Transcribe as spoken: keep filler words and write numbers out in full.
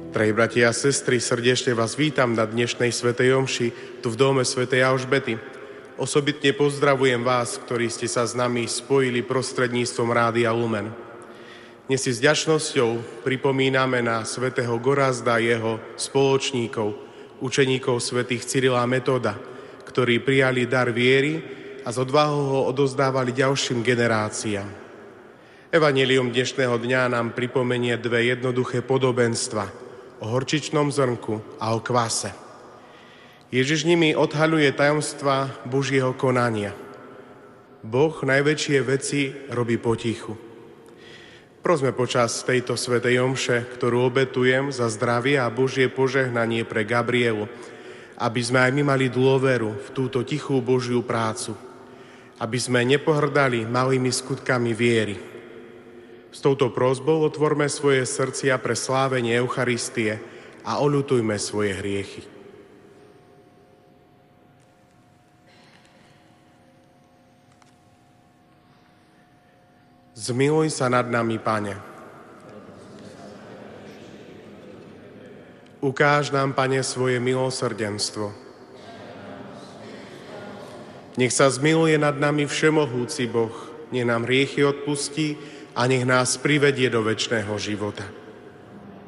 Drahí bratia a sestry, srdečne vás vítam na dnešnej svätej omši tu v dome svätej Alžbety. Osobitne pozdravujem vás, ktorí ste sa s nami spojili prostredníctvom Rádia Lumen. Dnes si s vďačnosťou pripomíname na svätého Gorazda a jeho spoločníkov, učeníkov svätých Cyrila a Metoda, ktorí prijali dar viery a s odvahou ho odozdávali ďalším generáciám. Evanjelium dnešného dňa nám pripomenie dve jednoduché podobenstva o horčičnom zrnku a o kvase. Ježiš nimi odhaľuje tajomstva Božieho konania. Boh najväčšie veci robí potichu. Prosme počas tejto svätej omše, ktorú obetujem za zdravie a Božie požehnanie pre Gabrielu, aby sme aj my mali dôveru v túto tichú Božiu prácu, aby sme nepohrdali malými skutkami viery. S touto prosbou otvorme svoje srdcia pre slávenie Eucharistie a oľutujme svoje hriechy. Zmiluj sa nad nami, Pane. Ukáž nám, Pane, svoje milosrdenstvo. Nech sa zmiluje nad nami všemohúci Boh, nech nám hriechy odpustí a nech nás privedie do večného života.